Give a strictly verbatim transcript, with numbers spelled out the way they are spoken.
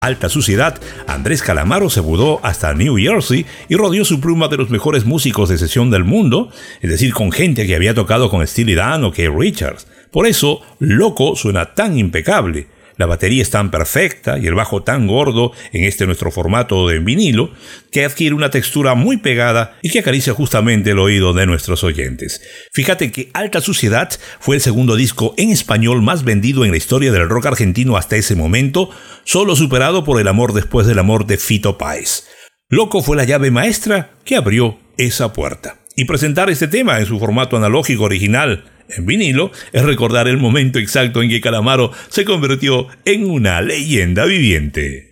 Alta Suciedad, Andrés Calamaro se mudó hasta New Jersey y rodeó su pluma de los mejores músicos de sesión del mundo, es decir, con gente que había tocado con Steely Dan o Keith Richards. Por eso, Loco suena tan impecable. La batería es tan perfecta y el bajo tan gordo en este nuestro formato de vinilo que adquiere una textura muy pegada y que acaricia justamente el oído de nuestros oyentes. Fíjate que Alta Suciedad fue el segundo disco en español más vendido en la historia del rock argentino hasta ese momento, solo superado por El amor después del amor de Fito Páez. Loco fue la llave maestra que abrió esa puerta. Y presentar este tema en su formato analógico original en vinilo es recordar el momento exacto en que Calamaro se convirtió en una leyenda viviente.